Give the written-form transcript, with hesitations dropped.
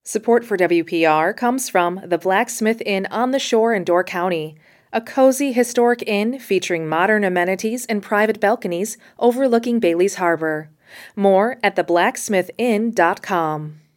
Support for WPR comes from the Blacksmith Inn on the Shore in Door County, a cozy historic inn featuring modern amenities and private balconies overlooking Bailey's Harbor. More at theblacksmithinn.com.